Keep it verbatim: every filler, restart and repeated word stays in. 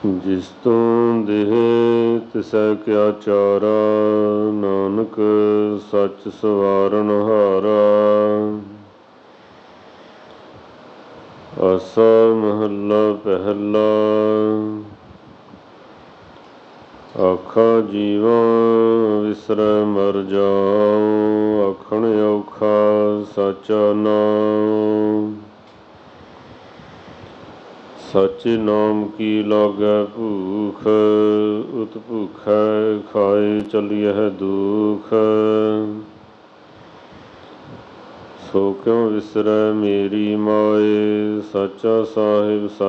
ਜਿਸ ਤੋਂ ਦੇਹ ਤਿਸੈ ਕਿਆ ਚਾਰਾ, ਨਾਨਕ ਸੱਚ ਸਵਾਰਨ ਹਾਰਾ। ਆਸਾ ਮਹੱਲਾ ਪਹਿਲਾ। ਆਖਾ ਜੀਵਾ ਵਿਸਰੈ ਮਰ ਜਾਉ, ਆਖਣ ਔਖਾ ਸਾਚਾ ਨਾਉ। ਸਾਚੇ ਨਾਮ ਕੀ ਲਾਗੈ ਭੂਖ, ਉਤ ਭੂਖੈ ਖਾਏ ਚਲੀਐ ਦੁਖ। ਸੋ ਕਿਉ ਵਿਸਰੈ ਮੇਰੀ ਮਾਏ, ਸਾਚਾ ਸਾਹਿਬ